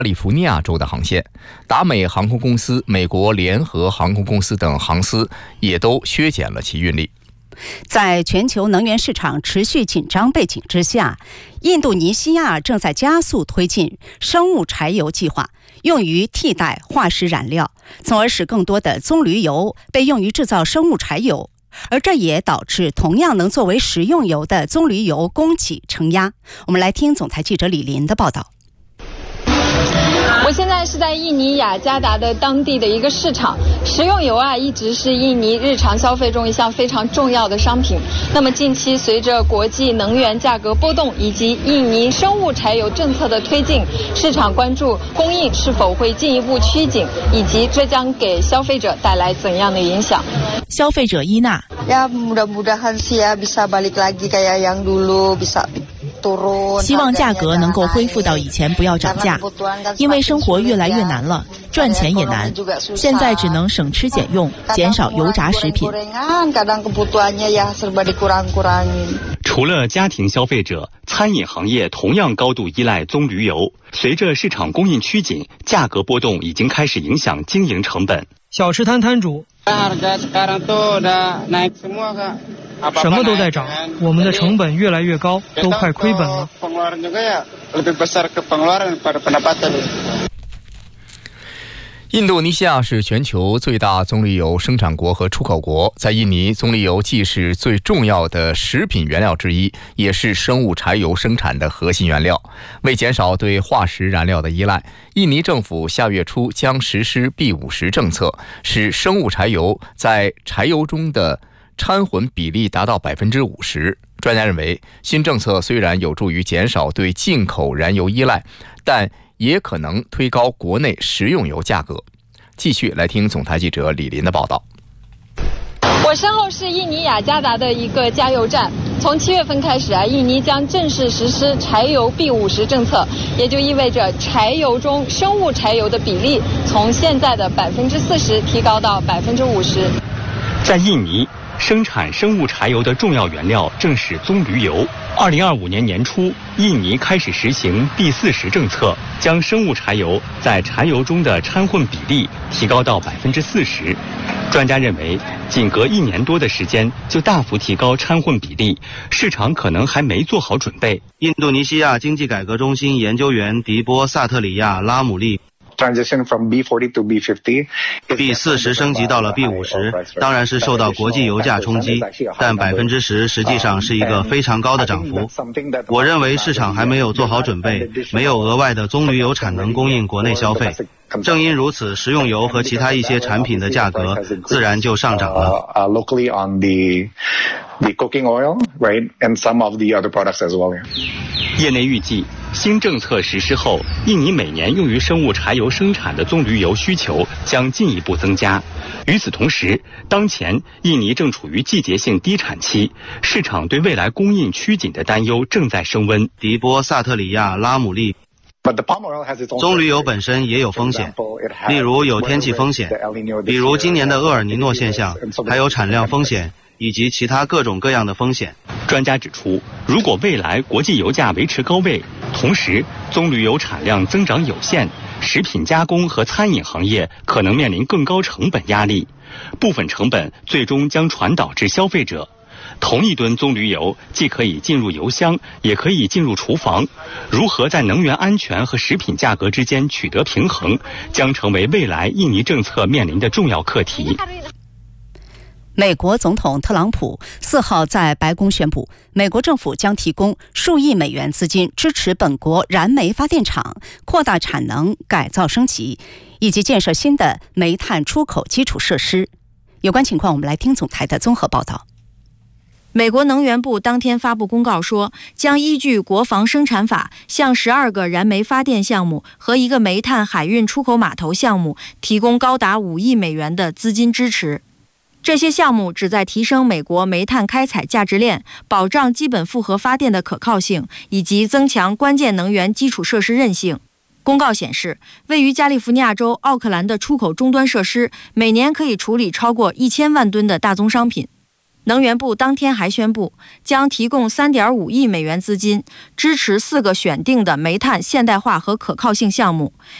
利福尼亚州的航线，达美航空公司、美国联合航空公司等航司也都削减了其运力。 在全球能源市场持续紧张背景之下，印度尼西亚正在加速推进生物柴油计划，用于替代化石燃料，从而使更多的棕榈油被用于制造生物柴油。而这也导致同样能作为食用油的棕榈油供给承压。我们来听总台记者李林的报道。 我现在是在印尼雅加达的当地的一个市场，食用油一直是印尼日常消费中一项非常重要的商品。那么近期随着国际能源价格波动以及印尼生物柴油政策的推进，市场关注供应是否会进一步趋紧，以及这将给消费者带来怎样的影响。 消费者伊娜，希望价格能够恢复到以前，不要涨价，因为生活越来越难了，赚钱也难，现在只能省吃俭用，减少油炸食品。 除了家庭消费者，餐饮行业同样高度依赖棕榈油。随着市场供应趋紧，价格波动已经开始影响经营成本。 小吃摊摊主，什么都在涨，我们的成本越来越高，都快亏本了。 印度尼西亚是全球最大棕榈油生产国和出口国，在印尼，棕榈油既是最重要的食品原料之一，也是生物柴油生产的核心原料。为减少对化石燃料的依赖，印尼政府下月初将实施 B50 政策，使生物柴油在柴油中的掺混比例达到 50%。 专家认为，新政策虽然有助于减少对进口燃油依赖，但也可能推高国内食用油价格。继续来听总台记者李林的报道。 我身后是印尼雅加达的一个加油站。从7月份开始印尼将正式实施柴油 B50 政策，也就意味着柴油中生物柴油的比例从现在的 40% 提高到 50%。 在印尼，生产生物柴油的重要原料正是棕榈油。2025年年初，印尼开始实行 B40 政策，将生物柴油在柴油中的掺混比例提高到 40%。 专家认为，仅隔1年多的时间就大幅提高掺混比例，市场可能还没做好准备。 印度尼西亚经济改革中心研究员迪波·萨特里亚·拉姆利 transition from B40 to B50 ，B40 升级到了 B50， 当然是受到国际油价冲击，但 10% 实际上是一个非常高的涨幅。我认为市场还没有做好准备，没有额外的棕榈油产能供应国内消费。正因如此，食用油和其他一些产品的价格自然就上涨了。 Locally on the cooking oil, right, and some of the other products as well. 业内预计，新政策实施后，印尼每年用于生物柴油生产的棕榈油需求将进一步增加。与此同时，当前印尼正处于季节性低产期，市场对未来供应趋紧的担忧正在升温。 迪波·萨特里亚·拉姆利，棕榈油本身也有风险，例如有天气风险，比如今年的厄尔尼诺现象，还有产量风险以及其他各种各样的风险。 专家指出，如果未来国际油价维持高位，同时棕榈油产量增长有限，食品加工和餐饮行业可能面临更高成本压力，部分成本最终将传导至消费者。同一吨棕榈油既可以进入油箱，也可以进入厨房。如何在能源安全和食品价格之间取得平衡，将成为未来印尼政策面临的重要课题。 美国总统特朗普4号在白宫宣布，美国政府将提供数亿美元资金，支持本国燃煤发电厂扩大产能、改造升级，以及建设新的煤炭出口基础设施。有关情况，我们来听总台的综合报道。 美国能源部当天发布公告说，将依据国防生产法，向12个燃煤发电项目和一个煤炭海运出口码头项目提供高达5亿美元的资金支持。这些项目旨在提升美国煤炭开采价值链，保障基本复合发电的可靠性，以及增强关键能源基础设施韧性。公告显示，位于加利福尼亚州奥克兰的出口终端设施每年可以处理超过1000万吨的大宗商品。 能源部当天还宣布，将提供3.5亿美元资金，支持4个选定的煤炭现代化和可靠性项目，